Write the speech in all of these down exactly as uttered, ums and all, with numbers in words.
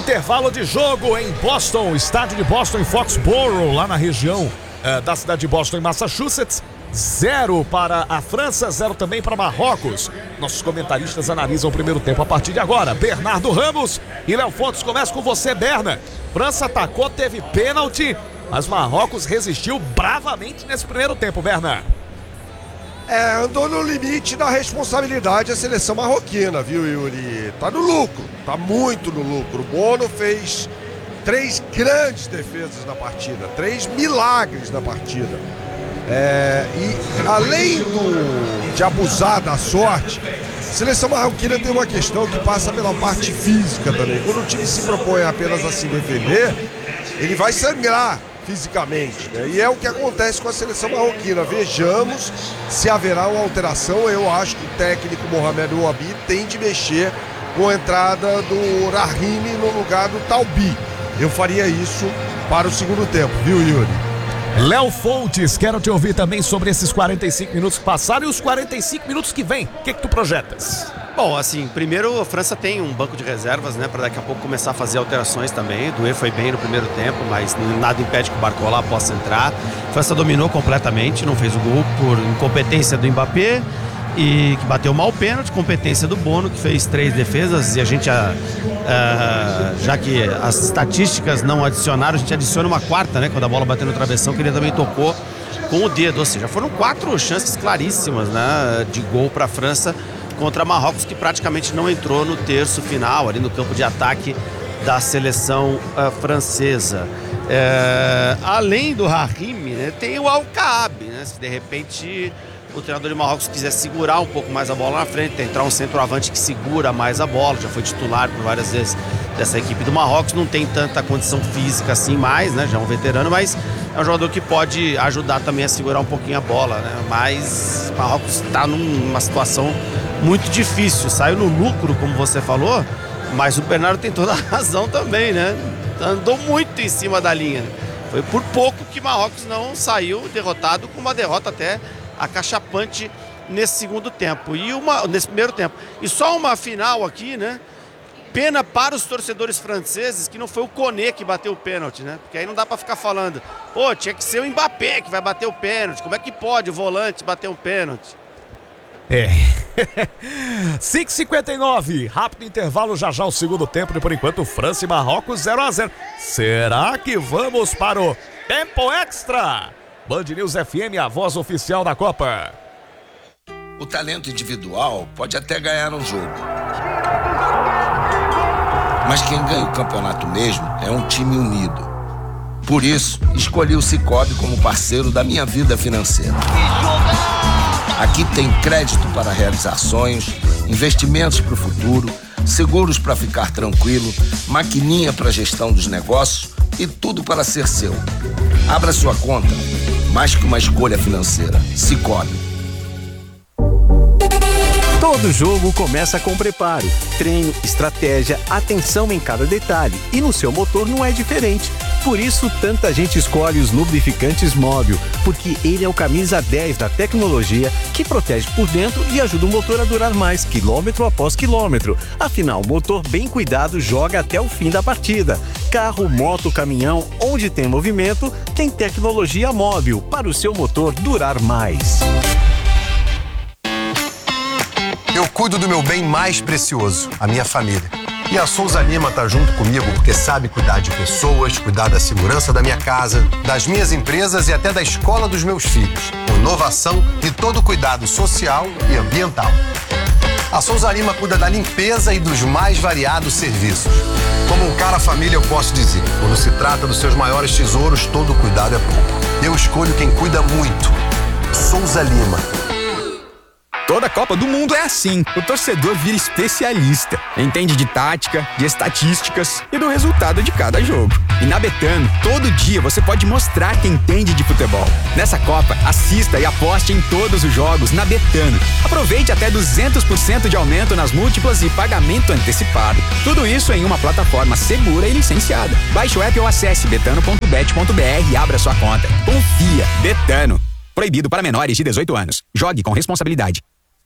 Intervalo de jogo em Boston, estádio de Boston em Foxborough, lá na região uh, da cidade de Boston, em Massachusetts. Zero para a França, zero também para Marrocos. Nossos comentaristas analisam o primeiro tempo a partir de agora. Bernardo Ramos e Léo Fontes, começa com você, Berna. França atacou, teve pênalti, mas Marrocos resistiu bravamente nesse primeiro tempo, Berna. É, andou no limite da responsabilidade a seleção marroquina, viu, Yuri? Tá no lucro, tá muito no lucro. O Bono fez três grandes defesas na partida, três milagres na partida. É, e além do, de abusar da sorte, a seleção marroquina tem uma questão que passa pela parte física também. Quando o time se propõe apenas a se defender, ele vai sangrar fisicamente, né? E é o que acontece com a seleção marroquina. Vejamos se haverá uma alteração. Eu acho que o técnico Mohamed Ouabi tem de mexer com a entrada do Rahimi no lugar do Talbi. Eu faria isso para o segundo tempo, viu, Yuri? Léo Fontes, quero te ouvir também sobre esses quarenta e cinco minutos que passaram e os quarenta e cinco minutos que vem. O que que tu projetas? Bom, assim, primeiro a França tem um banco de reservas, né, para daqui a pouco começar a fazer alterações também. O Doué foi bem no primeiro tempo, mas nada impede que o Barcola possa entrar. A França dominou completamente, não fez o gol por incompetência do Mbappé, e que bateu mal o pênalti, competência do Bono, que fez três defesas, e a gente, a, a, já que as estatísticas não adicionaram, a gente adiciona uma quarta, né, quando a bola bateu no travessão, que ele também tocou com o dedo, ou seja, foram quatro chances claríssimas, né, de gol para a França contra Marrocos, que praticamente não entrou no terço final, ali no campo de ataque da seleção uh, francesa. É, além do Rahimi, né, tem o Al-Kaabi, né, se de repente o treinador de Marrocos quiser segurar um pouco mais a bola na frente, entrar um centroavante que segura mais a bola, já foi titular por várias vezes dessa equipe do Marrocos, não tem tanta condição física assim mais, né, já é um veterano, mas é um jogador que pode ajudar também a segurar um pouquinho a bola, né, mas o Marrocos está numa situação muito difícil, saiu no lucro, como você falou, mas o Bernardo tem toda a razão também, né, andou muito em cima da linha, foi por pouco que Marrocos não saiu derrotado, com uma derrota até acachapante nesse segundo tempo, e uma, nesse primeiro tempo. E só uma final aqui, né? Pena para os torcedores franceses que não foi o Koné que bateu o pênalti, né? Porque aí não dá para ficar falando, pô, tinha que ser o Mbappé que vai bater o pênalti. Como é que pode o volante bater um pênalti? É. cinco e cinquenta e nove, rápido intervalo, já já o segundo tempo, e por enquanto França e Marrocos zero a zero. Será que vamos para o tempo extra? Band News F M, a voz oficial da Copa. O talento individual pode até ganhar um jogo, mas quem ganha o campeonato mesmo é um time unido. Por isso, escolhi o Sicoob como parceiro da minha vida financeira. Aqui tem crédito para realizar sonhos, investimentos para o futuro, seguros para ficar tranquilo, maquininha para gestão dos negócios e tudo para ser seu. Abra sua conta. Mais que uma escolha financeira. Sicoob. Todo jogo começa com preparo, treino, estratégia, atenção em cada detalhe. E no seu motor não é diferente. Por isso, tanta gente escolhe os lubrificantes Móbil, porque ele é o camisa dez da tecnologia que protege por dentro e ajuda o motor a durar mais, quilômetro após quilômetro. Afinal, o motor bem cuidado joga até o fim da partida. Carro, moto, caminhão, onde tem movimento, tem tecnologia Móbil para o seu motor durar mais. Eu cuido do meu bem mais precioso, a minha família. E a Souza Lima tá junto comigo porque sabe cuidar de pessoas, cuidar da segurança da minha casa, das minhas empresas e até da escola dos meus filhos. Com inovação e todo cuidado social e ambiental. A Souza Lima cuida da limpeza e dos mais variados serviços. Como um cara família, eu posso dizer, quando se trata dos seus maiores tesouros, todo cuidado é pouco. Eu escolho quem cuida muito. Souza Lima. Toda Copa do Mundo é assim. O torcedor vira especialista. Entende de tática, de estatísticas e do resultado de cada jogo. E na Betano, todo dia você pode mostrar que entende de futebol. Nessa Copa, assista e aposte em todos os jogos na Betano. Aproveite até duzentos por cento de aumento nas múltiplas e pagamento antecipado. Tudo isso em uma plataforma segura e licenciada. Baixe o app ou acesse betano ponto bet ponto br e abra sua conta. Confia. Betano. Proibido para menores de dezoito anos. Jogue com responsabilidade.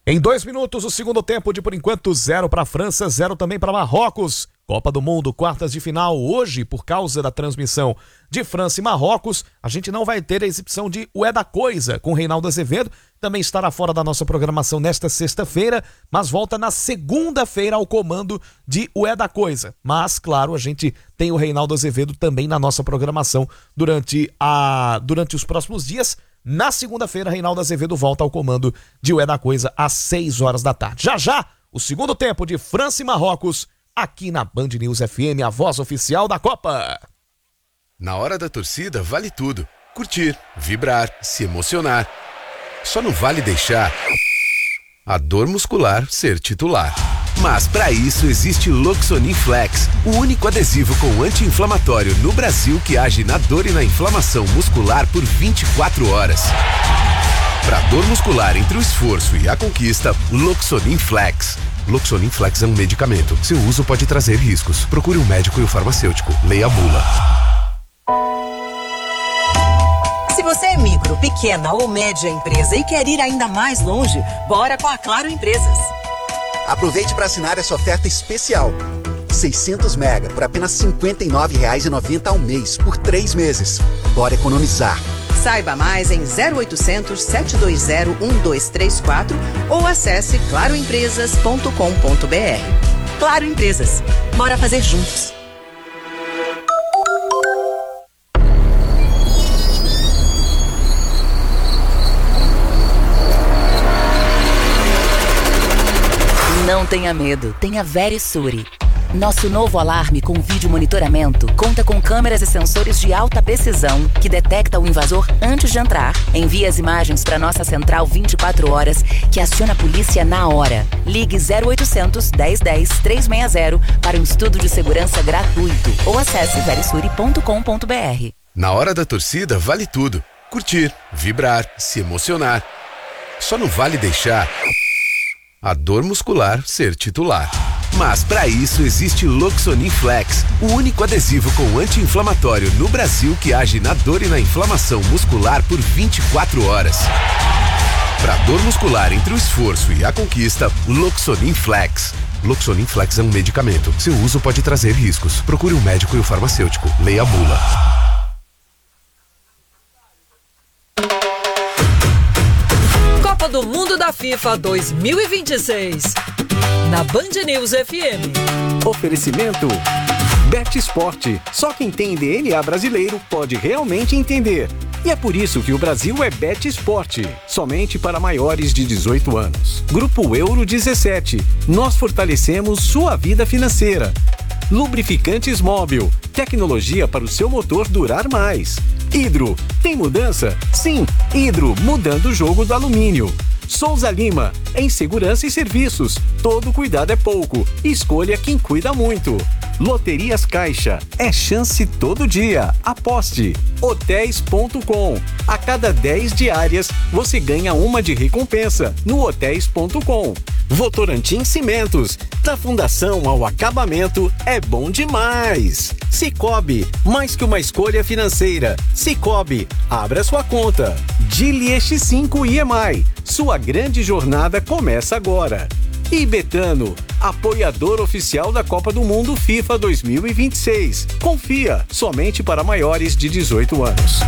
Em dois minutos, o segundo tempo de, por enquanto, zero para a França, zero também para Marrocos. Copa do Mundo, quartas de final. Hoje, por causa da transmissão de França e Marrocos, a gente não vai ter a exibição de O É da Coisa com Reinaldo Azevedo. Também estará fora da nossa programação nesta sexta-feira, mas volta na segunda-feira ao comando de O É da Coisa. Mas, claro, a gente tem o Reinaldo Azevedo também na nossa programação durante, a, durante os próximos dias. Na segunda-feira, Reinaldo Azevedo volta ao comando de O É da Coisa às seis horas da tarde. Já já, o segundo tempo de França e Marrocos, aqui na Band News F M, a voz oficial da Copa. Na hora da torcida, vale tudo. Curtir, vibrar, se emocionar. Só não vale deixar a dor muscular ser titular. Mas para isso existe Loxonin Flex, o único adesivo com anti-inflamatório no Brasil que age na dor e na inflamação muscular por vinte e quatro horas. Para dor muscular entre o esforço e a conquista, Loxonin Flex. Loxonin Flex é um medicamento. Seu uso pode trazer riscos. Procure um médico e o farmacêutico. Leia a bula. Se você é micro, pequena ou média empresa e quer ir ainda mais longe, bora com a Claro Empresas. Aproveite para assinar essa oferta especial. seiscentos mega por apenas cinquenta e nove reais e noventa centavos ao mês por três meses. Bora economizar. Saiba mais em zero oitocentos, sete dois zero, um dois três quatro ou acesse claro empresas ponto com ponto b r. Claro Empresas. Bora fazer juntos. Não tenha medo, tenha Verisure. Nosso novo alarme com vídeo monitoramento conta com câmeras e sensores de alta precisão que detecta o invasor antes de entrar, envia as imagens para nossa central vinte e quatro horas, que aciona a polícia na hora. Ligue zero oitocentos, dez dez, trezentos e sessenta para um estudo de segurança gratuito ou acesse verisure ponto com ponto b r. Na hora da torcida, vale tudo. Curtir, vibrar, se emocionar. Só não vale deixar a dor muscular ser titular. Mas para isso existe Loxonin Flex, o único adesivo com anti-inflamatório no Brasil que age na dor e na inflamação muscular por vinte e quatro horas. Para dor muscular entre o esforço e a conquista, Loxonin Flex. Loxonin Flex é um medicamento. Seu uso pode trazer riscos. Procure um médico e o farmacêutico. Leia a bula. Copa do Mundo da FIFA dois mil e vinte e seis. Na Band News F M. Oferecimento Bet Esporte. Só quem tem D N A brasileiro pode realmente entender. E é por isso que o Brasil é Bet Esporte. Somente para maiores de dezoito anos. Grupo Euro dezessete. Nós fortalecemos sua vida financeira. Lubrificantes Móbil. Tecnologia para o seu motor durar mais. Hidro. Tem mudança? Sim. Hidro, mudando o jogo do alumínio. Souza Lima, em segurança e serviços. Todo cuidado é pouco. Escolha quem cuida muito. Loterias Caixa. É chance todo dia. Aposte. Hotéis ponto com. A cada dez diárias, você ganha uma de recompensa no hotéis ponto com. Votorantim Cimentos. Da fundação ao acabamento, é bom demais. Cicobi, mais que uma escolha financeira. Cicobi, abra sua conta. Gili X cinco I M I. Sua grande jornada começa agora. E Betano, apoiador oficial da Copa do Mundo FIFA dois mil e vinte e seis. Confia, somente para maiores de dezoito anos.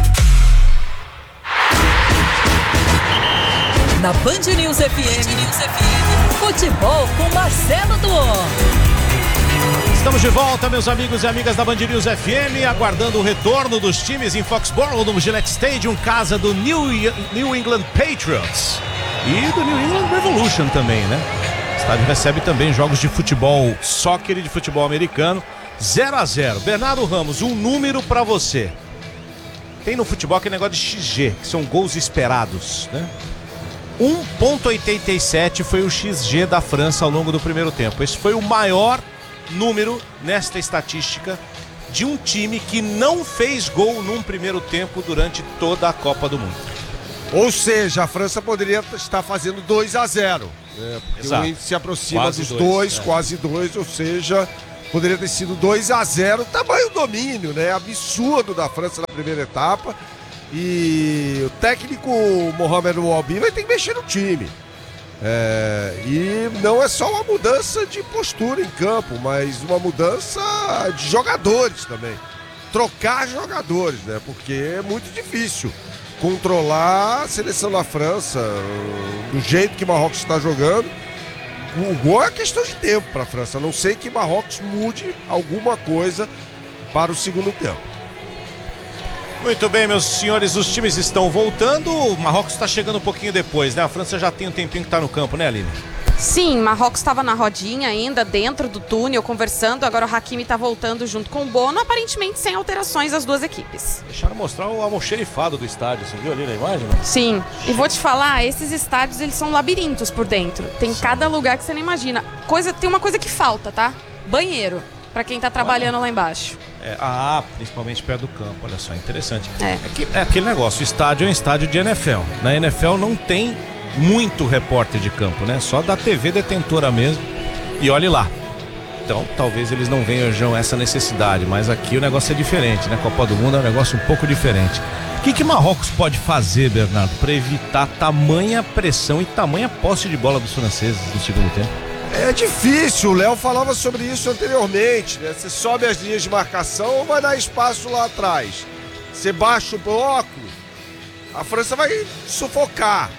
Na Band News F M, futebol com Marcelo Duó. Estamos de volta, meus amigos e amigas da Band News F M, aguardando o retorno dos times em Foxborough, no Gillette Stadium, casa do New, New England Patriots e do New England Revolution também, né? O estádio recebe também jogos de futebol, soccer e de futebol americano. zero a zero. Bernardo Ramos, um número pra você. Tem no futebol aquele negócio de X G, que são gols esperados, né? um vírgula oitenta e sete foi o X G da França ao longo do primeiro tempo. Esse foi o maior número nesta estatística de um time que não fez gol num primeiro tempo durante toda a Copa do Mundo. Ou seja, a França poderia estar fazendo dois a zero. Né? Porque Exato. o índice se aproxima Quase dos dois, dois, é. quase dois, ou seja, poderia ter sido dois a zero. Tamanho domínio, né? Absurdo da França na primeira etapa. E o técnico Mohamed Ouabi vai ter que mexer no time. É, e não é só uma mudança de postura em campo, mas uma mudança de jogadores também. Trocar jogadores, né? Porque é muito difícil controlar a seleção da França do jeito que Marrocos está jogando. O gol é questão de tempo para a França, a não ser que Marrocos mude alguma coisa para o segundo tempo. Muito bem, meus senhores, os times estão voltando. O Marrocos está chegando um pouquinho depois, né? A França já tem um tempinho que está no campo, né, Aline? Sim, Marrocos estava na rodinha ainda, dentro do túnel, conversando. Agora o Hakimi está voltando junto com o Bono, aparentemente sem alterações das duas equipes. Deixaram mostrar o almoxerifado do estádio, você viu ali na imagem? Não? Sim, e vou te falar, esses estádios, eles são labirintos por dentro. Tem Sim. cada lugar que você não imagina. Coisa, tem uma coisa que falta, tá? Banheiro, para quem tá trabalhando Olha. lá embaixo. É, ah, principalmente perto do campo, olha só, interessante. É. É, que, é aquele negócio, o estádio é um estádio de N F L. Na N F L não tem muito repórter de campo, né? Só da T V detentora mesmo. E olhe lá. Então, talvez eles não venham essa necessidade, mas aqui o negócio é diferente, né? Copa do Mundo é um negócio um pouco diferente. O que que Marrocos pode fazer, Bernardo, para evitar tamanha pressão e tamanha posse de bola dos franceses no segundo tempo? É difícil, o Léo falava sobre isso anteriormente, né? Você sobe as linhas de marcação ou vai dar espaço lá atrás. Você baixa o bloco, a França vai sufocar.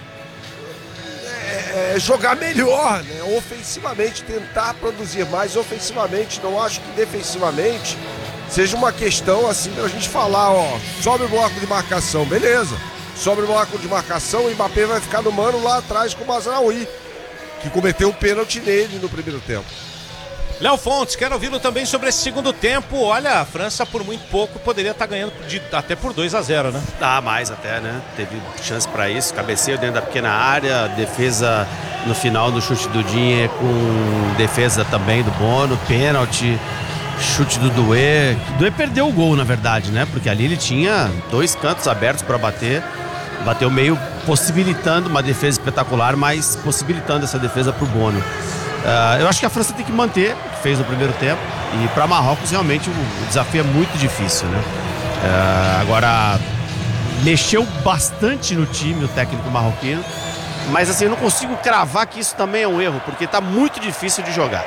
É, é jogar melhor, né? Ofensivamente, tentar produzir mais ofensivamente. Não acho que defensivamente seja uma questão assim pra gente falar, ó, sobe o bloco de marcação, beleza. Sobe o bloco de marcação, o Mbappé vai ficar no mano lá atrás com o Mazraoui, que cometeu um pênalti nele no primeiro tempo. Léo Fontes, quero ouvi-lo também sobre esse segundo tempo. Olha, a França por muito pouco poderia estar ganhando de, até por dois a zero, né? Ah, mais até, né? Teve chance para isso, cabeceio dentro da pequena área, defesa no final do chute do Digne com defesa também do Bono, pênalti, chute do Doué. O Doué perdeu o gol, na verdade, né? Porque ali ele tinha dois cantos abertos para bater. Bateu meio possibilitando uma defesa espetacular, mas possibilitando essa defesa para o Bono. Uh, eu acho que a França tem que manter o que fez no primeiro tempo. E para Marrocos, realmente, o, o desafio é muito difícil, né? Uh, agora, mexeu bastante no time o técnico marroquino. Mas assim, eu não consigo cravar que isso também é um erro, porque está muito difícil de jogar.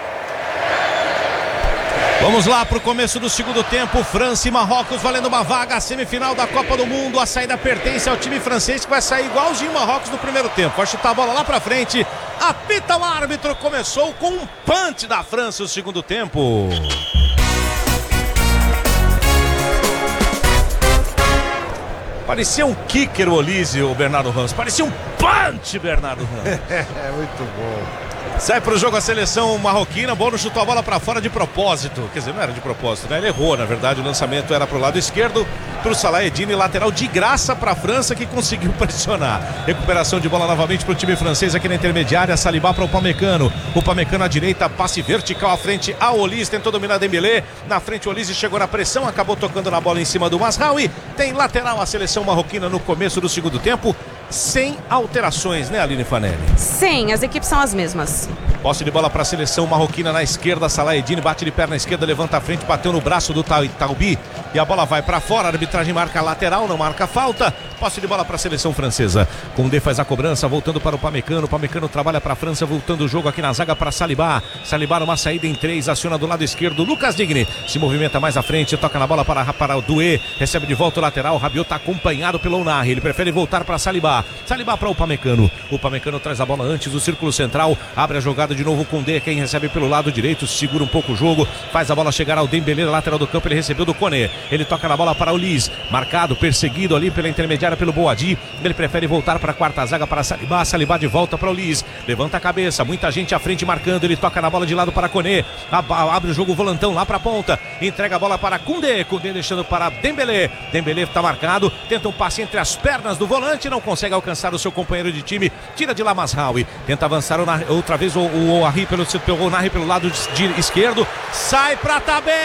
Vamos lá para o começo do segundo tempo. França e Marrocos valendo uma vaga, a semifinal da Copa do Mundo. A saída pertence ao time francês, que vai sair igualzinho Marrocos no primeiro tempo. Vai chutar a bola lá para frente. Apita o árbitro. Começou com um punch da França o segundo tempo. Parecia um kicker o Olise, o Bernardo Ramos. Parecia um punch, Bernardo Ramos. É muito bom. Sai pro jogo a seleção marroquina. Bono chutou a bola pra fora de propósito. Quer dizer, não era de propósito, né? Ele errou, na verdade. O lançamento era pro lado esquerdo, pro Salah Eddine, lateral de graça pra França, que conseguiu pressionar. Recuperação de bola novamente pro time francês aqui na intermediária. Salibá para o Upamecano. O Upamecano à direita, passe vertical à frente ao Olise. Tentou dominar Dembélé. Na frente o Olise chegou na pressão, acabou tocando na bola em cima do Mazraoui. Tem lateral a seleção marroquina no começo do segundo tempo. Sem alterações, né, Aline Fanelli? Sim, as equipes são as mesmas. Posse de bola para a seleção marroquina na esquerda. Salah Eddine bate de perna esquerda, levanta a frente, bateu no braço do Taubi e a bola vai para fora. A arbitragem marca lateral, não marca falta. Posse de bola para a seleção francesa. Koundé faz a cobrança, voltando para o Upamecano. O Upamecano trabalha para a França, voltando o jogo aqui na zaga para Salibá. Salibá numa saída em três, aciona do lado esquerdo. Lucas Digne se movimenta mais à frente, toca na bola para, para o Doué, recebe de volta o lateral. Rabiot está acompanhado pelo Unai. Ele prefere voltar para Salibá. Salibá para o Upamecano. O Upamecano traz a bola antes do círculo central, abre a jogada de novo com Koundé, quem recebe pelo lado direito, segura um pouco o jogo, faz a bola chegar ao Dembélé, lateral do campo, ele recebeu do Koné, ele toca na bola para o Liz, marcado, perseguido ali pela intermediária pelo Boadi, ele prefere voltar para a quarta zaga para Salibá, Salibá de volta para o Liz, levanta a cabeça, muita gente à frente marcando, ele toca na bola de lado para Koné, abre o jogo o volantão lá para a ponta, entrega a bola para Koundé, Koundé deixando para Dembélé, Dembélé está marcado, tenta um passe entre as pernas do volante, não consegue alcançar o seu companheiro de time, tira de lá Mazraoui, tenta avançar outra vez o, o, o Arri pelo, pelo, Narri pelo lado de, de esquerdo, sai pra tabela,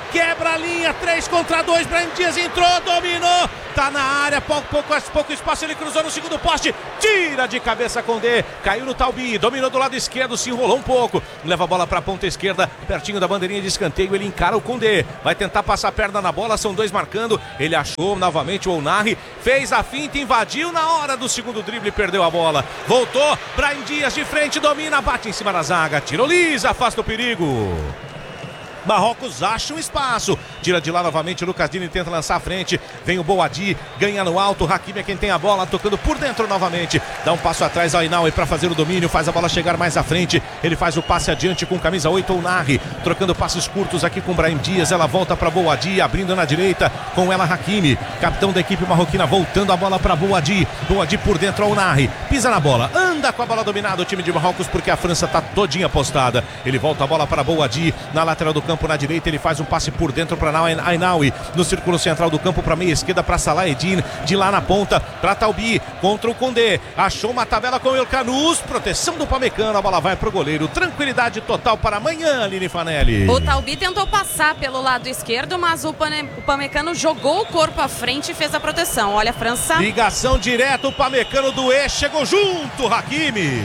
quebra a linha, três contra dois, Brahim Dias entrou, dominou, tá na área, pouco, pouco, pouco espaço, ele cruzou no segundo poste, tira de cabeça Condé, caiu no Taubi, dominou do lado esquerdo, se enrolou um pouco, leva a bola pra ponta esquerda, pertinho da bandeirinha de escanteio, ele encara o Condé, vai tentar passar a perna na bola, são dois marcando, ele achou novamente o Onari, fez a finta, invadiu na hora do segundo drible, perdeu a bola, voltou, Brahim Dias de frente, domina, bate em cima da zaga, tira o Liz, afasta o perigo. Marrocos acha um espaço, tira de lá novamente, o Lucas Digne tenta lançar à frente, vem o Boadi, ganha no alto, Hakimi é quem tem a bola, tocando por dentro novamente, dá um passo atrás ao Inaui para fazer o domínio, faz a bola chegar mais à frente, ele faz o passe adiante com camisa oito, o Narri, trocando passes curtos aqui com Brahim Dias, ela volta para Boadi, abrindo na direita, com ela Hakimi, capitão da equipe marroquina, voltando a bola para Boadi, Boadi por dentro ao Narri, pisa na bola, anda com a bola dominada o time de Marrocos, porque a França tá todinha postada, ele volta a bola para Boadi, na lateral do campo na direita, ele faz um passe por dentro para Ainaui, no círculo central do campo para meia esquerda para Salah Eddin, de lá na ponta para Taubi, contra o Condé, achou uma tabela com o Elkanous, proteção do Pamecano, a bola vai pro goleiro, tranquilidade total para amanhã, Aline Fanelli. O Taubi tentou passar pelo lado esquerdo, mas o, Pane, o Pamecano jogou o corpo à frente e fez a proteção. Olha a França. Ligação direta, o Pamecano do E, chegou junto, Hakimi.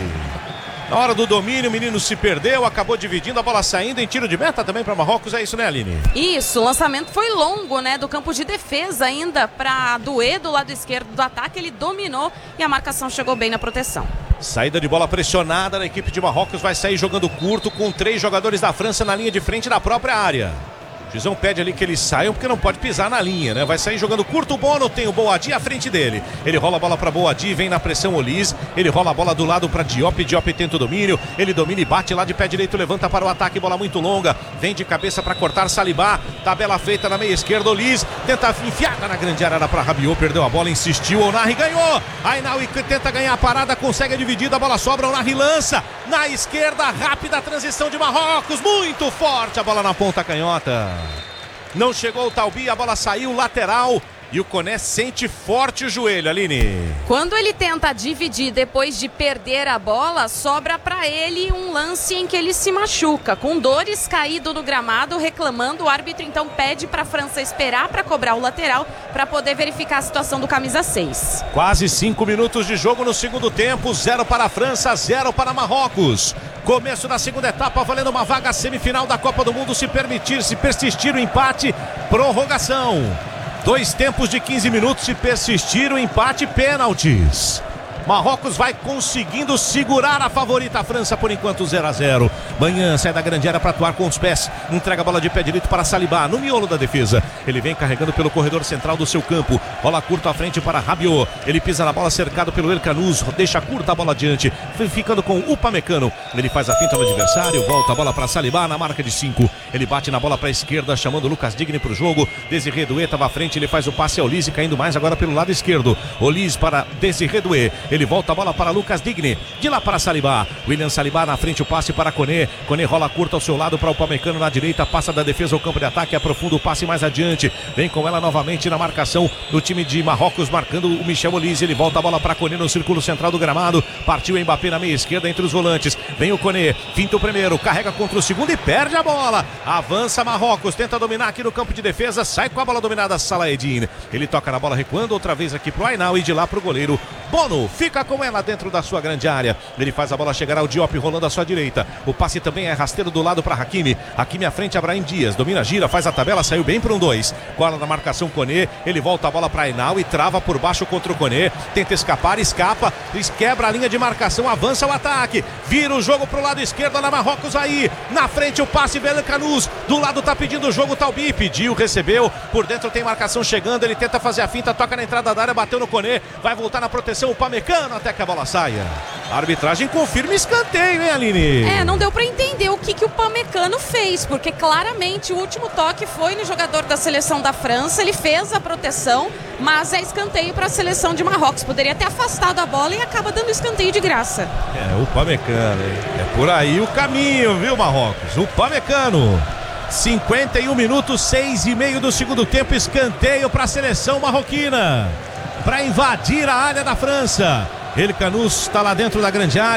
Na hora do domínio, o menino se perdeu, acabou dividindo, a bola saindo em tiro de meta também para Marrocos, é isso, né, Aline? Isso, o lançamento foi longo, né, do campo de defesa ainda para Doué do lado esquerdo do ataque, ele dominou e a marcação chegou bem na proteção. Saída de bola pressionada na equipe de Marrocos, vai sair jogando curto com três jogadores da França na linha de frente da própria área. O Juizão pede ali que eles saiam porque não pode pisar na linha, né? Vai sair jogando curto o Bono, tem o Boadi à frente dele. Ele rola a bola para Boadi, vem na pressão Oliz. Ele rola a bola do lado para Diop, Diop tenta o domínio. Ele domina e bate lá de pé direito, levanta para o ataque, bola muito longa. Vem de cabeça para cortar Saliba. Tabela feita na meia esquerda, Oliz tenta enfiada na grande área para Rabiot, perdeu a bola, insistiu, Onari ganhou. Ainaui tenta ganhar a parada, consegue a dividida, a bola sobra, Onari lança. Na esquerda, rápida transição de Marrocos, muito forte a bola na ponta canhota. Não chegou o Taubi, a bola saiu lateral e o Koné sente forte o joelho, Aline. Quando ele tenta dividir depois de perder a bola, sobra para ele um lance em que ele se machuca, com dores, caído no gramado, reclamando. O árbitro então pede para a França esperar para cobrar o lateral para poder verificar a situação do camisa seis. Quase cinco minutos de jogo no segundo tempo, zero para a França, zero para Marrocos. Começo da segunda etapa, valendo uma vaga semifinal da Copa do Mundo, se permitir, se persistir o empate, prorrogação. Dois tempos de quinze minutos, se persistir o empate, pênaltis. Marrocos vai conseguindo segurar a favorita, a França por enquanto zero a zero. Manhã sai da grande área para atuar com os pés, entrega a bola de pé direito para Saliba, no miolo da defesa. Ele vem carregando pelo corredor central do seu campo, bola curta à frente para Rabiot. Ele pisa na bola cercado pelo Elkanous, deixa curta a bola adiante, ficando com o Upamecano. Ele faz a finta no adversário, volta a bola para Saliba na marca de cinco. Ele bate na bola para a esquerda, chamando o Lucas Digne para o jogo. Desiré Doué estava à frente, ele faz o passe ao Liz, caindo mais agora pelo lado esquerdo. O Liz para Desiré Doué. Ele volta a bola para Lucas Digne, de lá para Saliba. William Saliba na frente, o passe para Koné. Koné rola curta ao seu lado para o Upamecano na direita, passa da defesa ao campo de ataque, aprofunda o passe mais adiante. Vem com ela novamente na marcação do time de Marrocos, marcando o Michel Oliz. Ele volta a bola para Koné no círculo central do gramado. Partiu o Mbappé na meia esquerda entre os volantes. Vem o Koné, finta o primeiro, carrega contra o segundo e perde a bola. Avança Marrocos, tenta dominar aqui no campo de defesa, sai com a bola dominada Salah Eddin. Ele toca na bola recuando outra vez aqui pro Ainaui e de lá pro goleiro Bono. Fica com ela dentro da sua grande área. Ele faz a bola chegar ao Diop, rolando à sua direita. O passe também é rasteiro do lado para Hakimi. Hakimi à frente a Brahim Dias. Domina, gira, faz a tabela, saiu bem para um dois. Cola na marcação Koné. Ele volta a bola para Ainaui, trava por baixo contra o Koné. Tenta escapar, escapa. Quebra a linha de marcação, avança o ataque. Vira o jogo pro lado esquerdo na Marrocos aí. Na frente o passe Elkanous. Do lado tá pedindo o jogo Taubi. Pediu, recebeu. Por dentro tem marcação chegando. Ele tenta fazer a finta, toca na entrada da área, bateu no Koné. Vai voltar na proteção o Pamecano até que a bola saia. A arbitragem confirma escanteio, hein, Aline? É, não deu pra entender o que, que o Pamecano fez, porque claramente o último toque foi no jogador da seleção da França, ele fez a proteção, mas é escanteio para a seleção de Marrocos. Poderia ter afastado a bola e acaba dando escanteio de graça. É, o Pamecano, hein? É por aí o caminho, viu, Marrocos? O Pamecano. cinquenta e um minutos, seis e meio do segundo tempo, escanteio para a seleção marroquina, para invadir a área da França. Elkanous está lá dentro da grande área,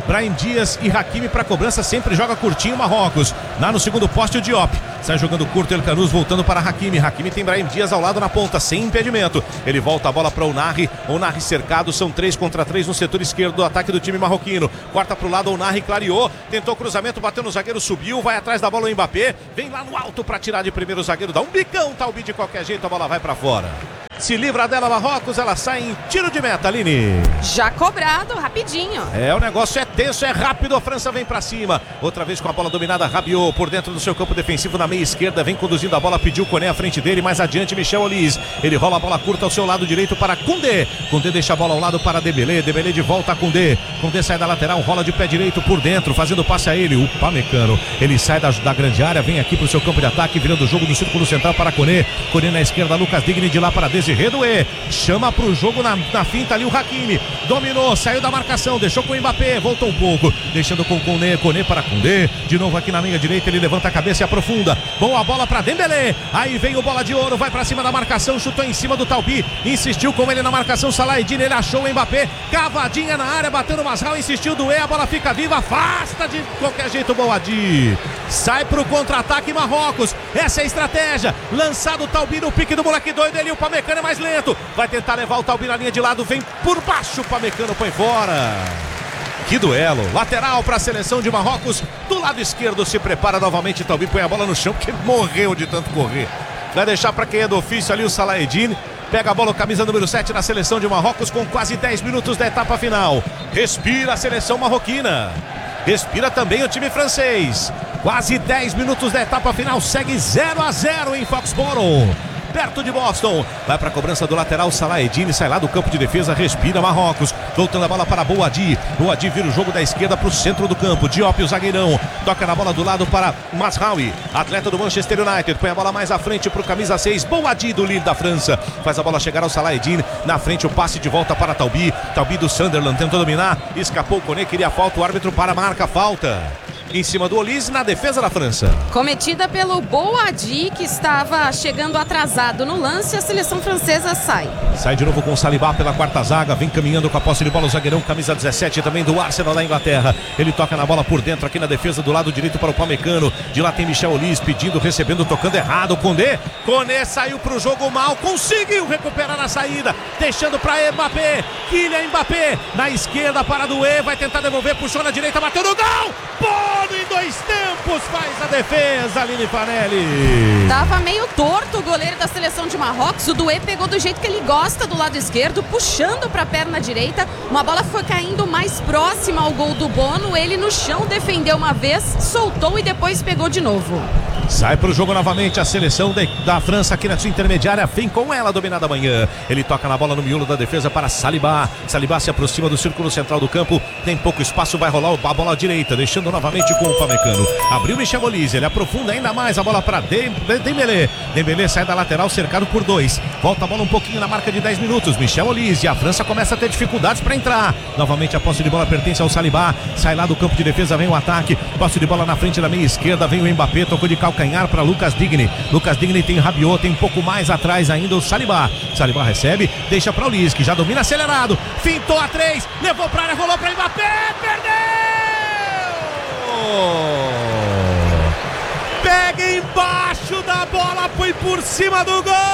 Brahim Dias e Hakimi para cobrança, sempre joga curtinho Marrocos. Lá no segundo poste o Diop. Sai jogando curto El Canus, voltando para Hakimi. Hakimi tem Brahim Dias ao lado na ponta, sem impedimento. Ele volta a bola para o Narri. O Narri cercado, são três contra três no setor esquerdo do ataque do time marroquino. Corta para o lado, o Narri clareou. Tentou cruzamento, bateu no zagueiro, subiu. Vai atrás da bola o Mbappé. Vem lá no alto para tirar de primeiro o zagueiro. Dá um bicão, Talbi de qualquer jeito, a bola vai para fora. Se livra dela Marrocos, ela sai em tiro de meta, Aline. Já cobrado, rapidinho. É, o negócio é tenso, é rápido, a França vem pra cima. Outra vez com a bola dominada, Rabiot por dentro do seu campo defensivo na meia esquerda, vem conduzindo a bola, pediu Koné à frente dele, mais adiante Michel Olise. Ele rola a bola curta ao seu lado direito para Koundé. Koundé deixa a bola ao lado para Dembélé, Dembélé de volta a Koundé. Koundé sai da lateral, rola de pé direito por dentro, fazendo passe a ele, o Pamecano. Ele sai da, da grande área, vem aqui pro seu campo de ataque, virando o jogo no círculo central para Koné. Koné na esquerda, Lucas Digne de lá para Desiré Doué. Chama pro jogo na, na finta ali o Hakimi. Dominou, saiu da marcação, deixou com o Mbappé, voltou um pouco, deixando com o Koné, Koné para Koundé. De novo aqui na meia direita, ele levanta a cabeça e aprofunda. Boa bola para Dembélé. Aí vem o bola de ouro, vai para cima da marcação, chutou em cima do Talbi, insistiu com ele na marcação, Salah Eddine, ele achou o Mbappé, cavadinha na área, bateu no Masral, insistiu Doué, a bola fica viva, afasta de qualquer jeito o Boadi. Sai pro contra-ataque Marrocos, essa é a estratégia. Lançado o Talbi no pique do moleque doido, ele o Pamecano é mais lento. Vai tentar levar o Talbi na linha de lado, vem por baixo, o Pamecano põe fora. Que duelo, lateral para a seleção de Marrocos, do lado esquerdo se prepara novamente, Talbi põe a bola no chão porque morreu de tanto correr. Vai deixar para quem é do ofício ali o Salah Eddine. Pega a bola, camisa número sete na seleção de Marrocos com quase dez minutos da etapa final. Respira a seleção marroquina. Respira também o time francês. Quase dez minutos da etapa final, segue zero a zero em Foxborough. Perto de Boston, vai para a cobrança do lateral, Salah Eddine sai lá do campo de defesa, respira Marrocos, voltando a bola para Boadi. Boadi vira o jogo da esquerda para o centro do campo, Diop o zagueirão, toca na bola do lado para Mazraoui, atleta do Manchester United, põe a bola mais à frente para o camisa seis, Boadi do Lille da França, faz a bola chegar ao Salah Eddine, na frente o passe de volta para Talbi, Talbi do Sunderland, tentou dominar, escapou o Koné, queria falta, o árbitro para, marca falta. Em cima do Olise, na defesa da França. Cometida pelo Boadi, que estava chegando atrasado no lance, a seleção francesa sai. Sai de novo com o Saliba pela quarta zaga, vem caminhando com a posse de bola o zagueirão, camisa dezessete também do Arsenal da Inglaterra. Ele toca na bola por dentro aqui na defesa do lado direito para o Pamecano. De lá tem Michel Olise pedindo, recebendo, tocando errado. Koné, Koné saiu pro jogo mal, conseguiu recuperar na saída, deixando para Mbappé, Kylian Mbappé, na esquerda para Doué, vai tentar devolver, puxou na direita, bateu no gol! Bono em dois tempos, faz a defesa, Aline Fanelli. Tava meio torto o goleiro da seleção de Marrocos, o Doué pegou do jeito que ele gosta do lado esquerdo, puxando para a perna direita, uma bola foi caindo mais próxima ao gol do Bono, ele no chão defendeu uma vez, soltou e depois pegou de novo. Sai pro jogo novamente a seleção de, da França aqui na sua intermediária, vem com ela dominada amanhã. Ele toca na bola no miolo da defesa para Saliba. Saliba se aproxima do círculo central do campo, tem pouco espaço, vai rolar a bola à direita, deixando novamente com o Pamecano. Abriu Michel Olise, ele aprofunda ainda mais a bola para Dembélé. Dembélé sai da lateral cercado por dois. Volta a bola um pouquinho na marca de dez minutos. Michel Olise, a França começa a ter dificuldades para entrar. Novamente a posse de bola pertence ao Saliba. Sai lá do campo de defesa, vem o ataque. Posse de bola na frente da meia esquerda, vem o Mbappé, tocou de calcanhar para Lucas Digne. Lucas Digne tem Rabiot, tem um pouco mais atrás ainda o Saliba. Saliba recebe, deixa para o Olise, que já domina acelerado. Fintou a três, levou para a área, rolou para Mbappé, perdeu! Pega embaixo da bola, foi por cima do gol!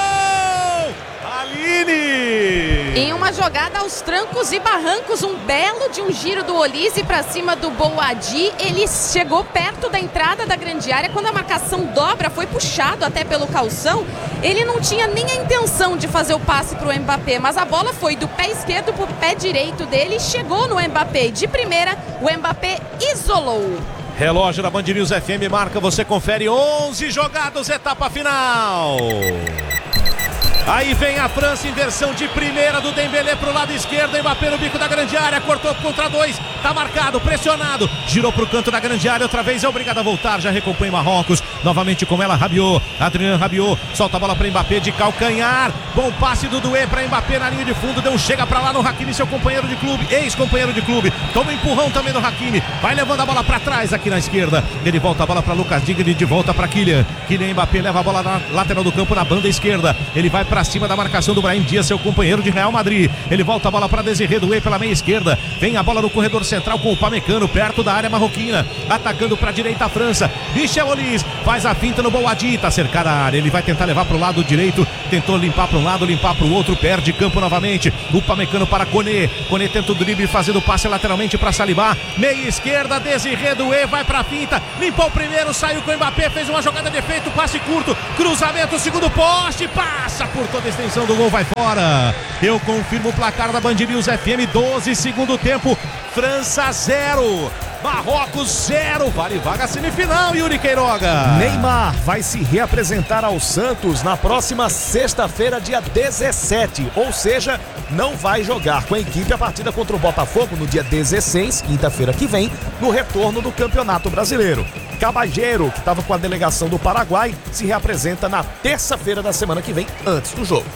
Aline! Em uma jogada aos trancos e barrancos, um belo de um giro do Olise para cima do Boadi, ele chegou perto da entrada da grande área, quando a marcação dobra, foi puxado até pelo calção, ele não tinha nem a intenção de fazer o passe para o Mbappé, mas a bola foi do pé esquerdo para o pé direito dele e chegou no Mbappé. De primeira, o Mbappé isolou. Relógio da Band News F M marca, você confere onze jogados, etapa final. Aí vem a França, inversão de primeira do Dembélé pro lado esquerdo, Mbappé no bico da grande área, cortou contra dois, tá marcado, pressionado, girou pro canto da grande área, outra vez é obrigado a voltar, já recompõe Marrocos, novamente com ela Rabiot, Adrien Rabiot, solta a bola para Mbappé de calcanhar, bom passe do Doué para Mbappé na linha de fundo, deu um chega pra lá no Hakimi, seu companheiro de clube, ex-companheiro de clube, toma um empurrão também do Hakimi, vai levando a bola pra trás aqui na esquerda, ele volta a bola pra Lucas Digne, de volta pra Kylian, Kylian Mbappé leva a bola na lateral do campo, na banda esquerda, ele vai pra pra cima da marcação do Brahim Dias, seu companheiro de Real Madrid. Ele volta a bola pra Desiré Doué pela meia esquerda. Vem a bola no corredor central com o Upamecano, perto da área marroquina. Atacando pra direita a França. Michel Olise faz a finta no Boadi, tá cercada a área. Ele vai tentar levar pro lado direito. Tentou limpar pra um lado, limpar pro outro. Perde campo novamente. Upamecano para Koné. Koné tenta o drible fazendo passe lateralmente pra Saliba. Meia esquerda, Desiré Doué vai pra finta. Limpou o primeiro, saiu com o Mbappé. Fez uma jogada de efeito, passe curto. Cruzamento, segundo poste. Passa por toda a extensão do gol, vai fora. Eu confirmo o placar da Band News F M. doze, segundo tempo. França zero. Marrocos zero, vale vaga semifinal, Yuri Queiroga. Neymar vai se reapresentar ao Santos na próxima sexta-feira, dia dezessete, ou seja, não vai jogar com a equipe a partida contra o Botafogo no dia dezesseis, quinta-feira que vem, no retorno do Campeonato Brasileiro. Cabageiro, que estava com a delegação do Paraguai, se reapresenta na terça-feira da semana que vem, antes do jogo.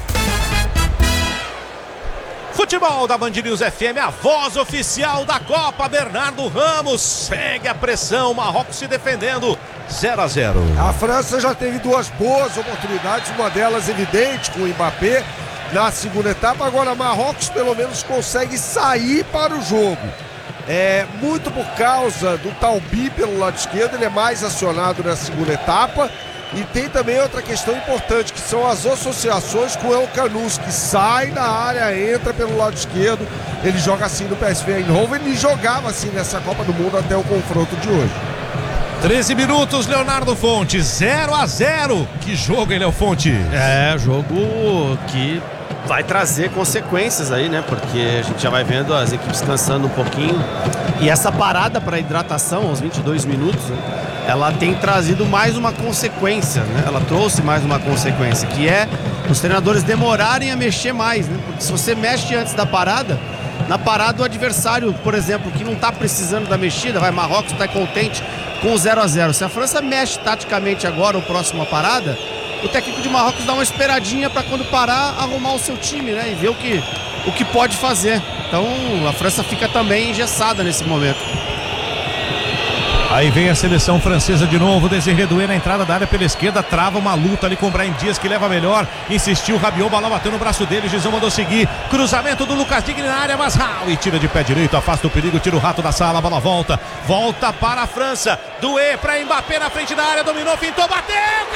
Futebol da Band News F M, a voz oficial da Copa. Bernardo Ramos segue a pressão, Marrocos se defendendo, zero a zero. A França já teve duas boas oportunidades, uma delas evidente com o Mbappé na segunda etapa. Agora Marrocos pelo menos consegue sair para o jogo. É muito por causa do Talbi pelo lado esquerdo, ele é mais acionado na segunda etapa. E tem também outra questão importante, que são as associações com o El Canous, que sai da área, entra pelo lado esquerdo. Ele joga assim no P S V Eindhoven, ele jogava assim nessa Copa do Mundo até o confronto de hoje. treze minutos, Leonardo Fonte, zero a zero. Que jogo, hein, Léo Fonte? É, jogo que vai trazer consequências aí, né? Porque a gente já vai vendo as equipes cansando um pouquinho. E essa parada para hidratação, aos vinte e dois minutos, né? Ela tem trazido mais uma consequência, né? Ela trouxe mais uma consequência, que é os treinadores demorarem a mexer mais, né? Porque se você mexe antes da parada, na parada o adversário, por exemplo, que não está precisando da mexida, vai, Marrocos está contente com o zero a zero. Se a França mexe taticamente agora, o próximo a parada, o técnico de Marrocos dá uma esperadinha para quando parar, arrumar o seu time, né? E ver o que, o que pode fazer. Então a França fica também engessada nesse momento. Aí vem a seleção francesa de novo, Desiré Doué na entrada da área pela esquerda, trava uma luta ali com o Brahim Dias, que leva melhor, insistiu, Rabiot, bola bateu no braço dele, Gizão mandou seguir, cruzamento do Lucas Digne na área, mas e tira de pé direito, afasta o perigo, tira o rato da sala, a bola volta, volta para a França, Doué para Mbappé na frente da área, dominou, fintou, bateu,